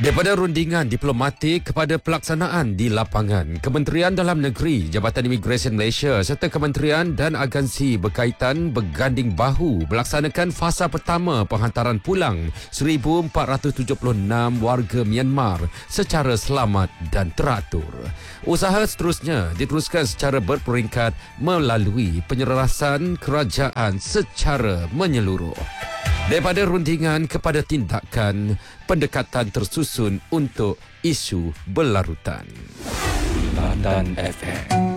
Daripada rundingan diplomatik kepada pelaksanaan di lapangan, Kementerian Dalam Negeri, Jabatan Imigresen Malaysia serta kementerian dan agensi berkaitan berganding bahu melaksanakan fasa pertama penghantaran pulang 1,476 warga Myanmar secara selamat dan teratur. Usaha seterusnya diteruskan secara berperingkat melalui penyelarasan kerajaan secara menyeluruh. Daripada rundingan kepada tindakan, pendekatan tersusun untuk isu berlarutan. London FM.